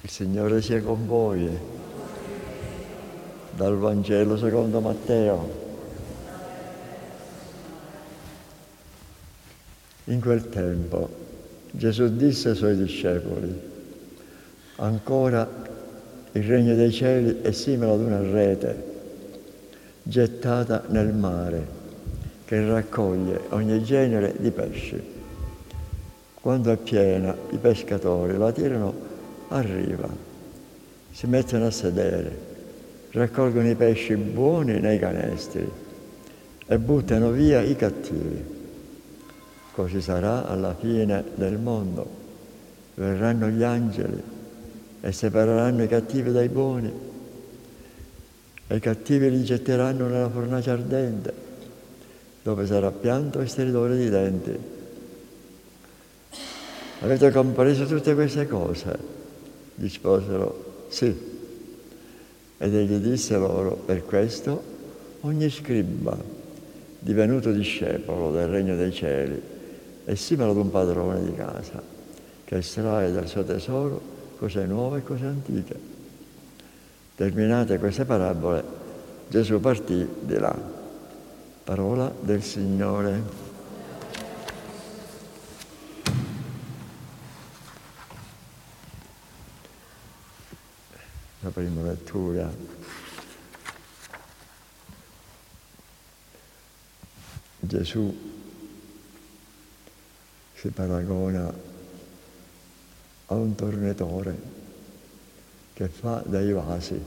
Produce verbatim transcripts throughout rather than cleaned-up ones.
Il Signore sia con voi. Dal Vangelo secondo Matteo. In quel tempo Gesù disse ai suoi discepoli: ancora il regno dei cieli è simile ad una rete gettata nel mare che raccoglie ogni genere di pesci. Quando è piena, i pescatori la tirano a riva, si mettono a sedere, raccolgono i pesci buoni nei canestri e buttano via i cattivi. Così sarà alla fine del mondo. Verranno gli angeli e separeranno i cattivi dai buoni e i cattivi li getteranno nella fornace ardente, dove sarà pianto e stridore di denti. Avete compreso tutte queste cose? Risposero sì. Ed egli disse loro: per questo ogni scriba divenuto discepolo del regno dei cieli è simile ad un padrone di casa che estrae dal suo tesoro cose nuove e cose antiche. Terminate queste parabole, Gesù partì di là. Parola del Signore. La prima lettura. Gesù si paragona a un tornatore che fa dei vasi.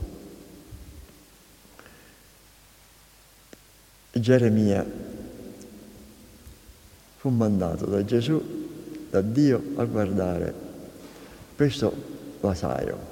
Geremia fu mandato da Gesù, da Dio, a guardare questo vasaio.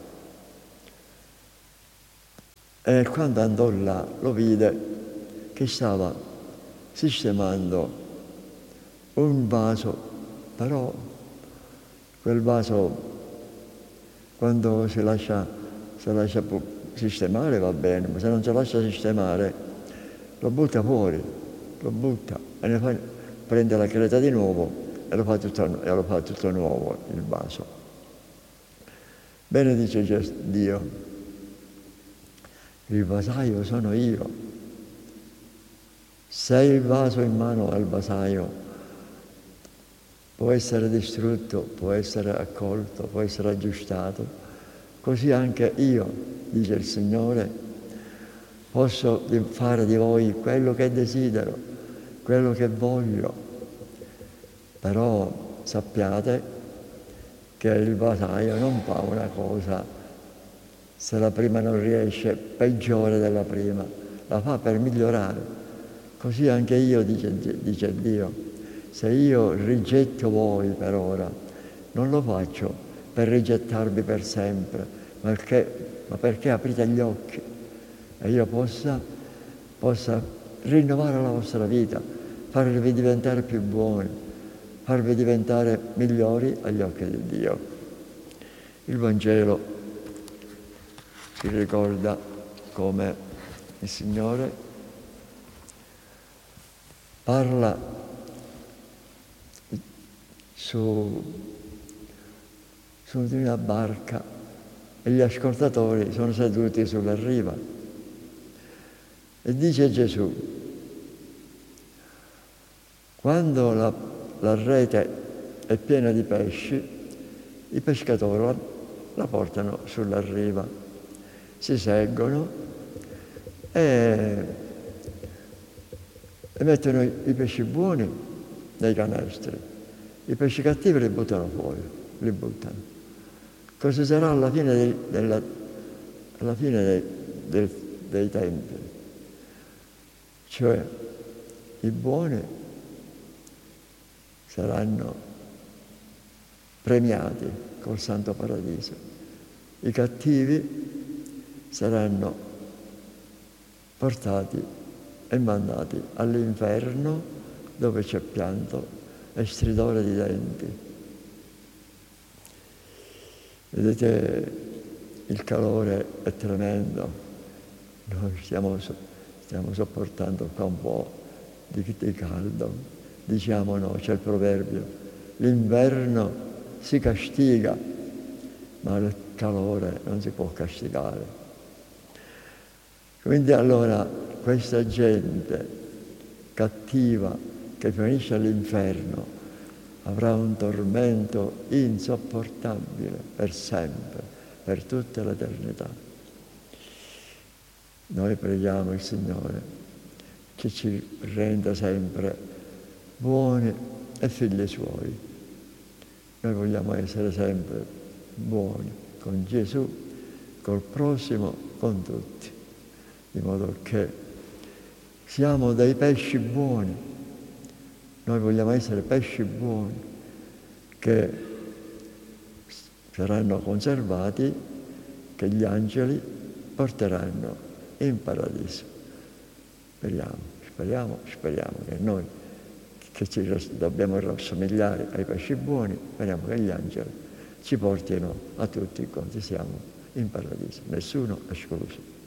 E quando andò là lo vide che stava sistemando un vaso, però quel vaso quando si lascia, si lascia sistemare va bene, ma se non si lascia sistemare lo butta fuori, lo butta e ne fa, prende la creta di nuovo e lo fa tutto, e lo fa tutto nuovo il vaso. Bene dice Dio: il vasaio sono io. Se il vaso in mano al vasaio può essere distrutto, può essere accolto, può essere aggiustato, così anche io, dice il Signore, posso fare di voi quello che desidero, quello che voglio. Però sappiate che il vasaio non fa una cosa, se la prima non riesce, peggiore della prima, la fa per migliorare. Così anche io, dice, dice Dio, se io rigetto voi per ora, non lo faccio per rigettarvi per sempre, ma perché, ma perché aprite gli occhi e io possa, possa rinnovare la vostra vita, farvi diventare più buoni, farvi diventare migliori agli occhi di Dio. Il Vangelo ci ricorda come il Signore parla su, su di una barca e gli ascoltatori sono seduti sulla riva. E dice Gesù: quando la, la rete è piena di pesci, i pescatori la, la portano sulla riva. Si seggono e, e mettono i, i pesci buoni nei canestri, i pesci cattivi li buttano fuori, li buttano. Così sarà alla fine dei, della, alla fine dei, dei, dei tempi, cioè i buoni saranno premiati col Santo Paradiso, i cattivi saranno portati e mandati all'inferno, dove c'è pianto e stridore di denti. Vedete, il calore è tremendo. Noi stiamo, stiamo sopportando qua un po' di, di caldo. Diciamo no, c'è il proverbio: l'inverno si castiga ma il calore non si può castigare. Quindi allora questa gente cattiva che finisce all'inferno avrà un tormento insopportabile per sempre, per tutta l'eternità. Noi preghiamo il Signore che ci renda sempre buoni e figli Suoi. Noi vogliamo essere sempre buoni con Gesù, col prossimo, con tutti, di modo che siamo dei pesci buoni. Noi vogliamo essere pesci buoni che saranno conservati, che gli angeli porteranno in paradiso. Speriamo, speriamo, speriamo che noi che ci dobbiamo rassomigliare ai pesci buoni, speriamo che gli angeli ci portino a tutti quanti siamo in paradiso, nessuno escluso.